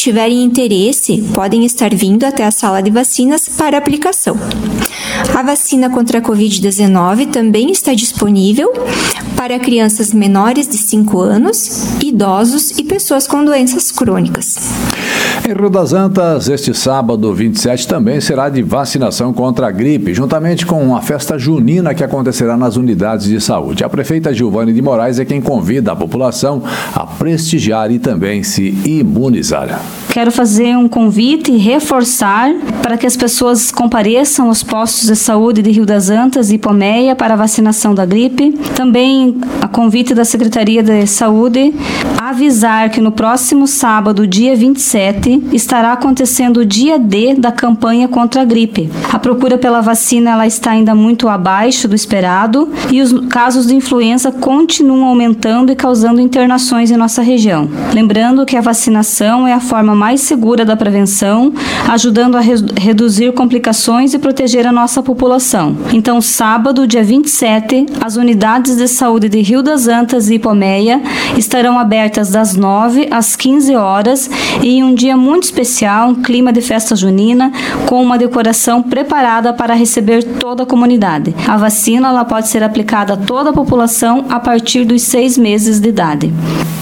tiverem interesse, podem estar vindo até a sala de vacinas para aplicação. A vacina contra a Covid-19 também está disponível para crianças menores de 5 anos, idosos e pessoas com doenças crônicas. Em Rio das Antas, este sábado 27 também será de vacinação contra a gripe, juntamente com a festa junina que acontecerá nas unidades de saúde. A prefeita Gilvane de Moraes é quem convida a população a prestigiar e também se imunizar. Quero fazer um convite e reforçar para que as pessoas compareçam aos postos de saúde de Rio das Antas e Ipomeia para a vacinação da gripe. Também a convite da Secretaria de Saúde avisar que no próximo sábado, dia 27, estará acontecendo o dia D da campanha contra a gripe. A procura pela vacina ela está ainda muito abaixo do esperado e os casos de influenza continuam aumentando e causando internações em nossa região. Lembrando que a vacinação é a forma mais segura da prevenção, ajudando a reduzir complicações e proteger a nossa população. Então, sábado, dia 27, as unidades de saúde de Rio das Antas e Ipomeia estarão abertas das 9 às 15 horas e em um dia muito especial, um clima de festa junina, com uma decoração preparada para receber toda a comunidade. A vacina ela pode ser aplicada a toda a população a partir dos 6 meses de idade.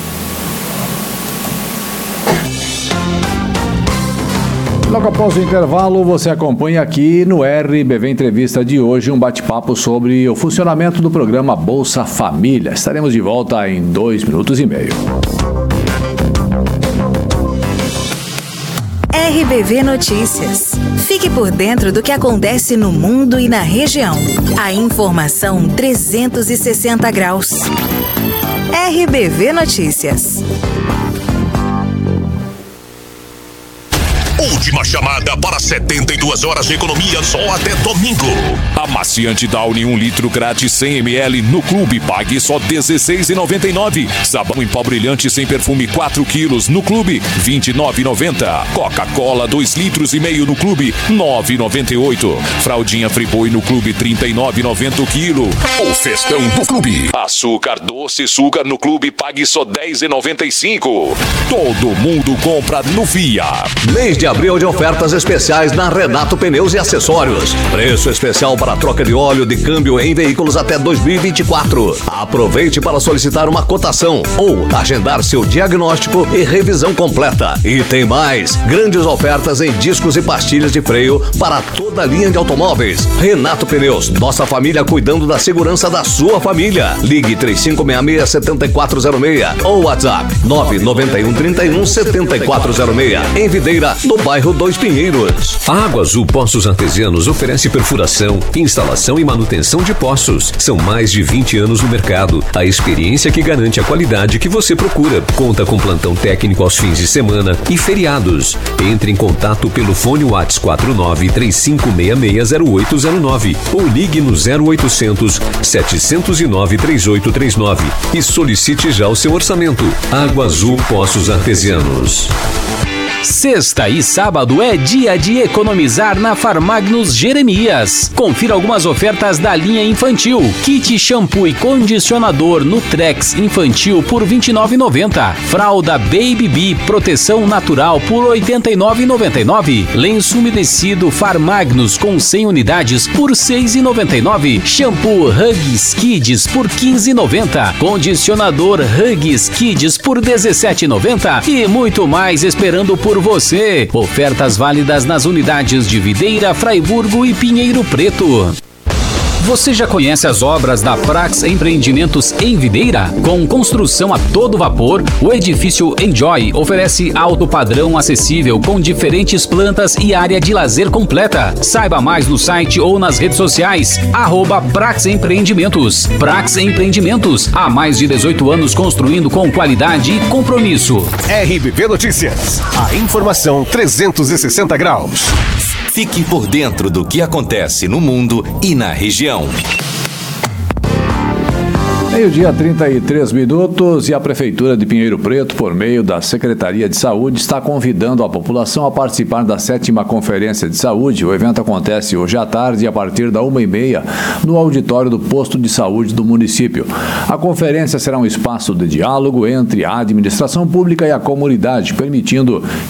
Logo após o intervalo, você acompanha aqui no RBV Entrevista de hoje um bate-papo sobre o funcionamento do programa Bolsa Família. Estaremos de volta em 2 minutos e meio. RBV Notícias. Fique por dentro do que acontece no mundo e na região. A informação 360 graus. RBV Notícias. Última chamada para 72 horas de economia só até domingo. Amaciante Downy 1 litro grátis 100 ml no clube, pague só R$16,99. Sabão em pó brilhante sem perfume 4 quilos no clube, R$29,90. Coca-Cola 2 litros e meio no clube, R$9,98. Fraldinha Friboi no clube, R$39,90 o quilo. O festão do clube. Açúcar doce Sugar no clube, pague só R$10,95. Todo mundo compra no Via. Mês de abril de ofertas especiais na Renato Pneus e Acessórios. Preço especial para troca de óleo de câmbio em veículos até 2024. Aproveite para solicitar uma cotação ou agendar seu diagnóstico e revisão completa. E tem mais, grandes ofertas em discos e pastilhas de freio para toda a linha de automóveis. Renato Pneus, nossa família cuidando da segurança da sua família. Ligue 3566-7406 ou WhatsApp 99131-7406. Em Videira, no bairro Dois Pinheiros. A Água Azul Poços Artesianos oferece perfuração, instalação e manutenção de poços. São mais de 20 anos no mercado. A experiência que garante a qualidade que você procura. Conta com plantão técnico aos fins de semana e feriados. Entre em contato pelo fone WhatsApp 4935660809 ou ligue no 0800 709 3839 e solicite já o seu orçamento. Água Azul Poços Artesianos. Sexta e sábado é dia de economizar na Farmagnus Jeremias. Confira algumas ofertas da linha infantil. Kit shampoo e condicionador Nutrex infantil por R$ 29,90. Fralda Baby Bee proteção natural por R$ 89,99. Lenço umedecido Farmagnus com 100 unidades por R$ 6,99. Shampoo Huggies Kids por R$ 15,90. Condicionador Huggies Kids por R$ 17,90. E muito mais esperando por você. Ofertas válidas nas unidades de Videira, Fraiburgo e Pinheiro Preto. Você já conhece as obras da Prax Empreendimentos em Videira? Com construção a todo vapor, o edifício Enjoy oferece alto padrão acessível com diferentes plantas e área de lazer completa. Saiba mais no site ou nas redes sociais, @Prax Empreendimentos. Prax Empreendimentos, há mais de 18 anos construindo com qualidade e compromisso. RBV Notícias, a informação 360 graus. Fique por dentro do que acontece no mundo e na região. Meio-dia, 33 minutos, e a Prefeitura de Pinheiro Preto, por meio da Secretaria de Saúde, está convidando a população a participar da 7ª Conferência de Saúde. O evento acontece hoje à tarde, a partir da 1h30, no auditório do Posto de Saúde do município. A conferência será um espaço de diálogo entre a administração pública e a comunidade, permitindo